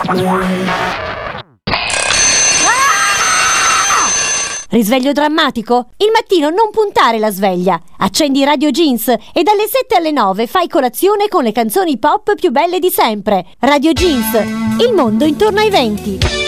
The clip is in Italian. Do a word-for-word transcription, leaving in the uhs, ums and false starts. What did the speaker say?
Risveglio drammatico? Il mattino non puntare la sveglia. Accendi Radio Jeans e dalle sette alle nove fai colazione con le canzoni pop più belle di sempre. Radio Jeans, il mondo intorno ai venti.